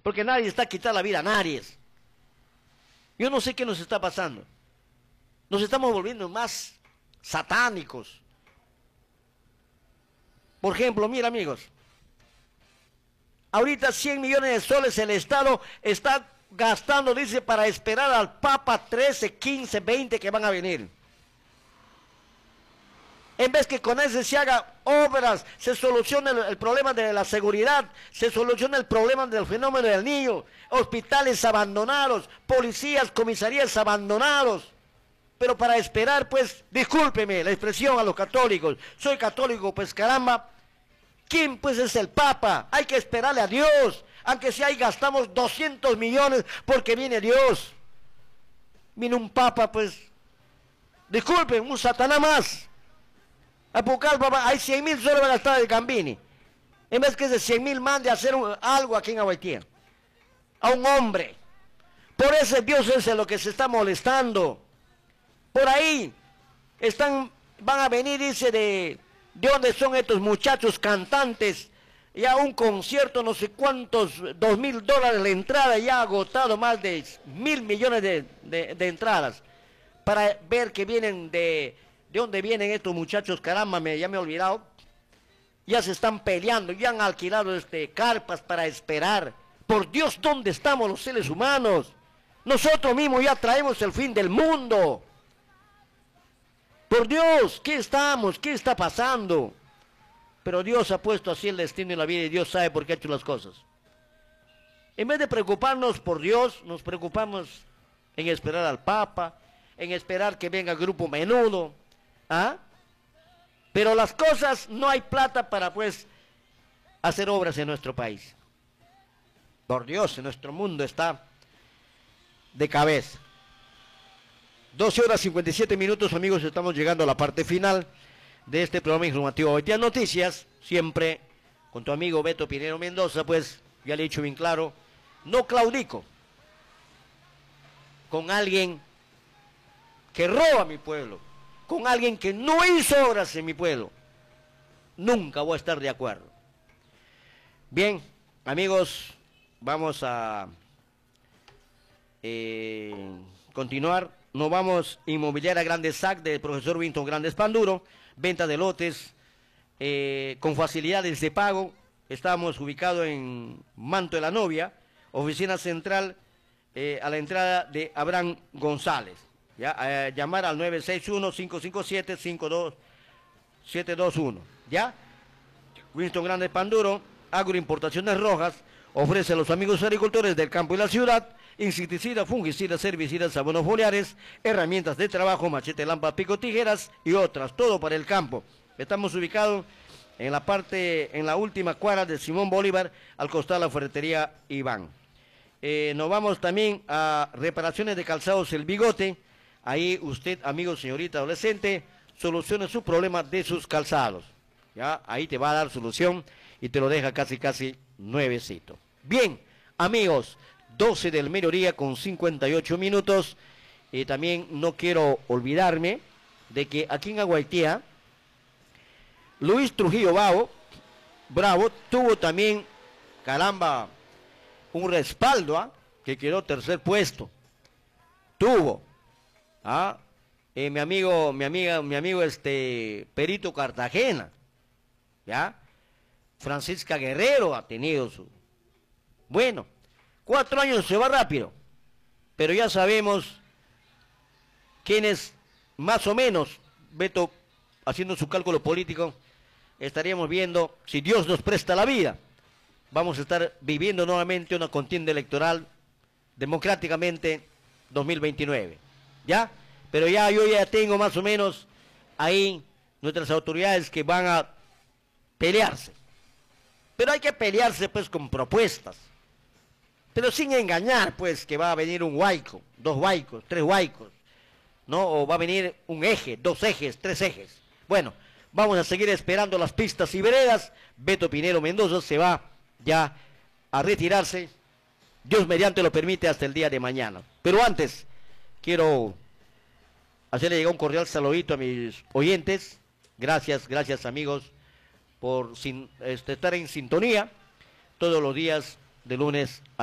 porque nadie está quitando la vida a nadie. Yo no sé qué nos está pasando. Nos estamos volviendo más satánicos. Por ejemplo, mira amigos, ahorita 100 millones de soles el Estado está gastando, dice, para esperar al Papa 13, 15, 20 que van a venir. En vez que con ese se haga obras, se solucione el problema de la seguridad, se solucione el problema del fenómeno del niño, hospitales abandonados, policías, comisarías abandonados. Pero para esperar, pues, discúlpeme la expresión a los católicos, soy católico, pues caramba, ¿quién pues es el Papa? Hay que esperarle a Dios, aunque si ahí gastamos 200 millones porque viene Dios. Viene un Papa, pues, disculpen, un Satanás más. A buscar, papá, hay 100.000 solo van a gastar el Gambini. En vez que ese 100.000 mande a hacer algo aquí en Aguaitía. A un hombre. Por ese Dios es lo que se está molestando. Por ahí van a venir, dice, de dónde son estos muchachos cantantes. Ya un concierto, no sé cuántos, $2.000 la entrada, ya agotado más de 1.000 millones de entradas. Para ver que vienen ¿de dónde vienen estos muchachos? Caramba, ya me he olvidado. Ya se están peleando, ya han alquilado carpas para esperar. Por Dios, ¿dónde estamos los seres humanos? Nosotros mismos ya traemos el fin del mundo. Por Dios, ¿qué estamos? ¿Qué está pasando? Pero Dios ha puesto así el destino en la vida y Dios sabe por qué ha hecho las cosas. En vez de preocuparnos por Dios, nos preocupamos en esperar al Papa, en esperar que venga el grupo Menudo. ¿Ah? Pero las cosas, no hay plata para pues hacer obras en nuestro país. Por Dios, nuestro mundo está de cabeza. 12 horas 57 minutos, amigos, estamos llegando a la parte final de este programa informativo. Hoy día noticias, siempre con tu amigo Beto Pinero Mendoza, pues ya le he dicho bien claro, no claudico con alguien que roba a mi pueblo, con alguien que no hizo obras en mi pueblo. Nunca voy a estar de acuerdo. Bien, amigos, vamos a continuar. Nos vamos a Inmobiliaria Grandes SAC del profesor Winton Grandes Panduro, venta de lotes con facilidades de pago. Estamos ubicados en Manto de la Novia, oficina central a la entrada de Abraham González. ¿Ya? Llamar al 961-557-52721. ¿Ya? Winston Grandes Panduro, Agroimportaciones Rojas, ofrece a los amigos agricultores del campo y la ciudad insecticidas, fungicidas, herbicidas, abonos foliares, herramientas de trabajo, machete, lámpara, pico, tijeras y otras, todo para el campo. Estamos ubicados en la última cuadra de Simón Bolívar, al costado de la ferretería Iván. Nos vamos también a reparaciones de calzados El Bigote. Ahí usted, amigo, señorita, adolescente, solucione su problema de sus calzados. ¿Ya? Ahí te va a dar solución y te lo deja casi nuevecito. Bien, amigos, 12 del mediodía con 58 minutos. También no quiero olvidarme de que aquí en Aguaitía, Luis Trujillo Bravo tuvo también, caramba, un respaldo, que quedó tercer puesto. Tuvo. Mi amigo Perito Cartagena, ¿ya? Francisca Guerrero ha tenido su... Bueno, 4 años se va rápido, pero ya sabemos quiénes, más o menos, Beto, haciendo su cálculo político, estaríamos viendo, si Dios nos presta la vida, vamos a estar viviendo nuevamente una contienda electoral democráticamente 2029. ¿Ya? Pero yo ya tengo más o menos ahí nuestras autoridades que van a pelearse. Pero hay que pelearse pues con propuestas. Pero sin engañar pues que va a venir un huaico, 2 huaicos, 3 huaicos, ¿no? O va a venir un eje, 2 ejes, 3 ejes. Bueno, vamos a seguir esperando las pistas y veredas. Beto Pinero Mendoza se va ya a retirarse. Dios mediante lo permite hasta el día de mañana. Pero antes, quiero hacerle llegar un cordial saludito a mis oyentes. Gracias amigos por estar en sintonía todos los días de lunes a